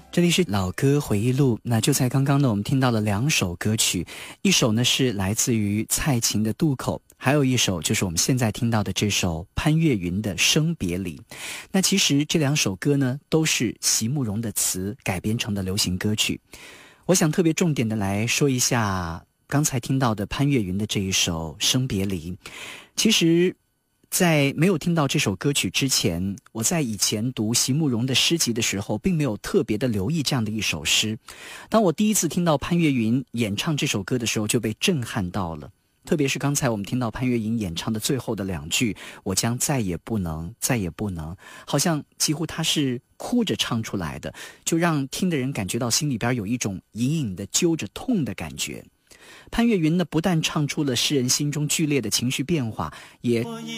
这里是老歌回忆录。那就在刚刚呢，我们听到了两首歌曲，一首呢是来自于蔡琴的《渡口》，还有一首就是我们现在听到的这首潘越云的《生别离》。那其实这两首歌呢都是席慕容的词改编成的流行歌曲。我想特别重点的来说一下刚才听到的潘越云的这一首《生别离》。其实在没有听到这首歌曲之前，我在以前读席慕容的诗集的时候并没有特别的留意这样的一首诗。当我第一次听到潘越云演唱这首歌的时候就被震撼到了，特别是刚才我们听到潘越云演唱的最后的两句，我将再也不能再也不能，好像几乎他是哭着唱出来的，就让听的人感觉到心里边有一种隐隐的揪着痛的感觉。潘越云呢，不但唱出了诗人心中剧烈的情绪变化，也